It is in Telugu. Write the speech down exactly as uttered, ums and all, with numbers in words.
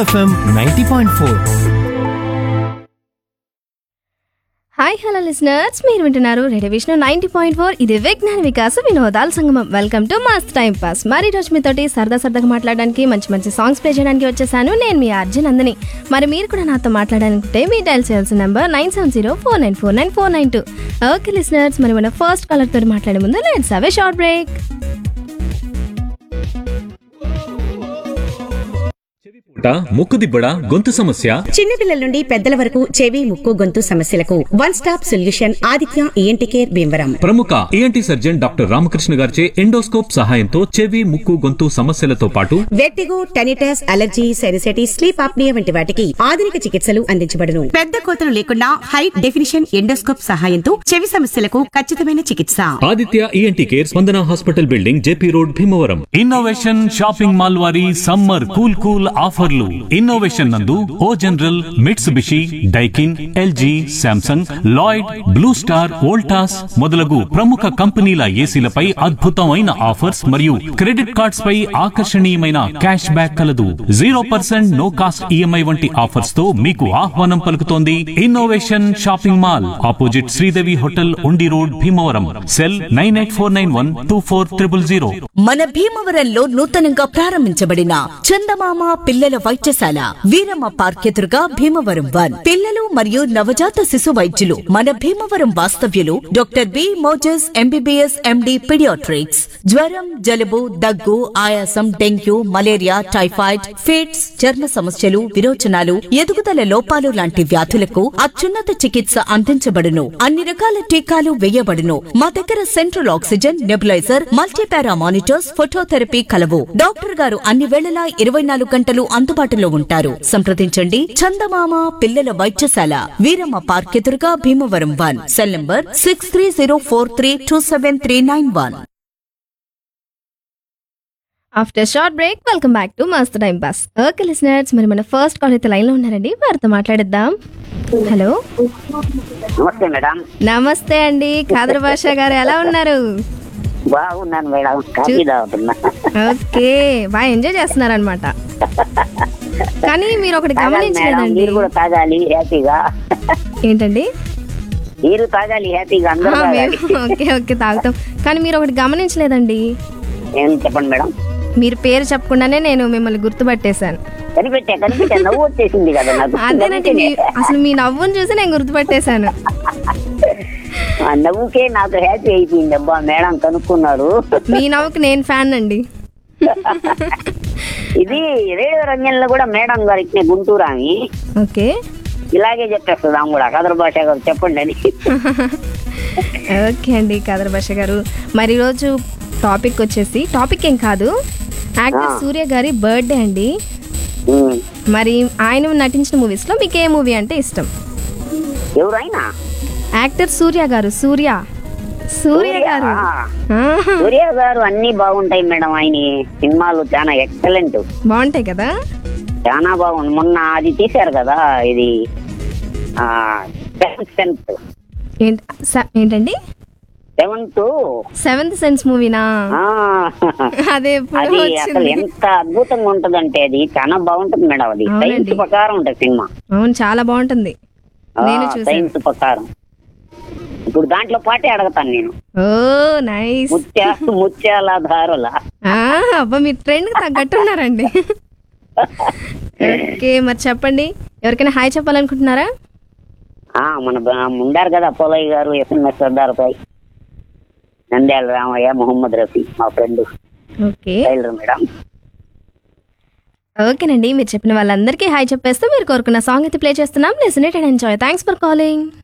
FM ninety point four. Hi hello listeners, మీరు వింటున్నారు radio Vishnu ninety point four. ఇది విజ్ఞాన వికాస వినోదాల సంగమం. వెల్కమ్ టు మస్త్ టైం పాస్. మరి రోజు మీతోటి సరదా సరదాగా మాట్లాడడానికి, మంచి మంచి సాంగ్స్ ప్లే చేయడానికి వచ్చేసాను. నేను మీ ఆర్జే నందిని. మరి మీరు కూడా నాతో మాట్లాడాలనుకుంటే మీ డైల్ చేయాల్సిన number nine seven zero four nine four nine four nine two. Okay listeners, మరి మన ఫస్ట్ కాలర్ తోటి మాట్లాడే ముందు let's have a short break. ముక్కు దిబ్బడ, గొంతు సమస్య, చిన్నపిల్లల నుండి పెద్దల వరకు చెవి, ముక్కు, గొంతు సమస్యలకు one stop solution Aditya ENT care Bhimavaram. ప్రముఖ ఈఎన్టీ సర్జన్ డాక్టర్ రామకృష్ణ గారిచే ఎండోస్కోప్ సహాయంతో చెవి, ముక్కు, గొంతు సమస్యలతో పాటు vertigo, tinnitus, allergy, sinusitis, sleep apnoea వంటి వాటికి ఆధునిక చికిత్సలు అందించబడును. పెద్ద కోతలు లేకుండా హై డెఫినిషన్ ఎండోస్కోప్ సహాయంతో చెవి సమస్యలకు ఖచ్చితమైన చికిత్స. ఆదిత్య ఈఎన్టీ కేర్, స్పందన hospital building, JP road, Bhimavaram. Innovation shopping mall వారి సమ్మర్ కూల్ కూల్ ఆఫర్లు. ఇన్నోవేషన్ నందు ఓ general, Mitsubishi, Daikin, LG, Samsung, Lloyd, blue star, Voltas మొదలగు ప్రముఖ కంపెనీల ఏసీలపై అద్భుతమైన ఆఫర్స్ మరియు క్రెడిట్ కార్డ్స్ పై ఆకర్షణీయమైన క్యాష్ బ్యాక్ కలదు. Zero percent no cost EMI వంటి ఆఫర్స్ తో మీకు ఆహ్వానం పలుకుతోంది innovation shopping mall, opposite Sridevi hotel, ఉండి road, Bhimavaram. Cell nine eight four nine one two four triple zero. మన భీమవరంలో నూతనంగా ప్రారంభించబడిన చందమామ పిల్లల వైద్యశాల, వీరమ్మ పార్క్ ఎదురుగా, భీమవరం వన్. పిల్లలు మరియు నవజాత శిశు వైద్యులు మన భీమవరం వాస్తవ్యులు doctor B Moses MBBS MD paediatrics. జ్వరం, జలుబు, దగ్గు, ఆయాసం, డెంగ్యూ, మలేరియా, టైఫాయిడ్, ఫిట్స్, చర్మ సమస్యలు, విరోచనాలు, ఎదుగుదల లోపాలు లాంటి వ్యాధులకు అత్యున్నత చికిత్స అందించబడును. అన్ని రకాల టీకాలు వేయబడును. మా దగ్గర central oxygen, nebuliser, multipara monitors, phototherapy కలవు. డాక్టర్ గారు అన్ని వేళలా ఇరవై నాలుగు గంటలు అందుబాటులో ఉంటారు. సంప్రదించండి చందమామ పిల్లల వైద్యశాల, వీరమ్మ పార్క్ ఎదురుగా, Bhimavaram one. Cell number six three zero four three two seven three nine one. After short break, welcome back to మస్త్ టైం పాస్. ఓకే లిసనర్స్, మరి మన ఫస్ట్ కాల్ అయితే లైన్ లో ఉన్నారండి, వారితో మాట్లాడిద్దాం. హలో, నమస్తే మేడం. నమస్తే అండి. ఖాదర్ బాషా గారు ఎలా ఉన్నారు? బాగున్నాను మేడం, కాఫీ తాగుతున్నా. ఓకే, బాగా ఎంజాయ్ చేస్తున్నారు అనమాట. కానీ మీరు ఒకటి తాగాలి మేడం, గమనించలేదండి. మీరు కూడా తాగాలి హ్యాపీగా. ఏంటండి? మీరు తాగాలి హ్యాపీగా, అందరూ ఆ, తాగాలి. మేము ఓకే ఓకే తాగుతాం. కానీ మీరు ఒకటి గమనించలేదండి. ఏం చెప్పండి మేడం? మీరు పేరు చెప్పకుండానే నేను మిమ్మల్ని గుర్తుపట్టేశాను. కనిపెట్టా కనిపెట్టా నవ్వు వచ్చేసింది కదా నాకు. అదేనండి, మీ- అసలు మీ నవ్వును చూసి నేను గుర్తుపట్టేశాను. ఆ నవ్వుకే నాకు హ్యాపీ అయిపోయింది. అబ్బా మేడం కనుక్కున్నారు. మీ నవ్వుకి నేను ఫ్యాన్ అండి. ఇది రేడియో రంజన్లో కూడా మేడం గారు ఇట్నే గుంటూరు ఆమె ఓకే ఇలాగే చెప్పేస్తుంది. ఆమె కూడా ఖాదర్ బాషా గారు చెప్పండి అని. ఓకే అండి ఖాదర్ బాషా గారు, మరి ఈరోజు టాపిక్ వచ్చేసి, టాపిక్ ఏం కాదు, యాక్టర్ సూర్య గారి బర్త్డే అండి. ఉమ్. మరి ఆయన నటించిన మూవీస్ లో మీకు ఏ మూవీ అంటే ఇష్టం? ఎవరైనా యాక్టర్ సూర్య గారు, సూర్య సూర్య గారు. ఆ. సూర్య గారు అన్ని బాగుంటాయి మేడం. ఆయన సినిమాలు చాలా ఎక్సలెంట్, బాగుంటాయి కదా. చాలా బాగుంది. మొన్న అది తీశారు కదా, ఇది ఆ సెవెంత్ సెన్స్ ఏంట- స- ఏంటండి సెవెంత్ సెవెంత్ సెన్స్ మూవీనా? అదే ఎప్పుడో అది అసలు వచ్చింది. ఎంత అద్భుతంగా ఉంటదంటే అది చాలా బాగుంటుంది మేడం. అది అవునండి. సైన్స్ ప్రకారం ఉంటది సినిమా. అవును, చాలా బాగుంటుంది. ఆ, నేను చూసాను. సైన్స్ ప్రకారం. ఇప్పుడు దాంట్లో పాటే అడగతాను నేను. ఓ నైస్. ముత్యా ముత్యాల ధారుల. ఆ, అబ్బా మీరు ట్రెండ్ తగ్గట్టు ఉన్నారండి. ఓకే, మరి చెప్పండి, ఎవరికైనా హాయ్ చెప్పాలనుకుంటున్నారా? ఆ మన బ- ఉండారు కదా పోలయ్య గారు, ఎస్ఎంఎస్ సర్దార్ పై, నంద్యాల రామయ్య, మొహమ్మద్ రఫీ మా ఫ్రెండ్ ఓకే టైలర్ మేడం. ఓకేనండి, మీరు చెప్పిన వాళ్ళందరికీ హాయ్ చెప్పేస్తూ మీరు కోరుకున్న సాంగ్ అయితే ప్లే చేస్తున్నాం. Listen it and enjoy. Thanks for calling.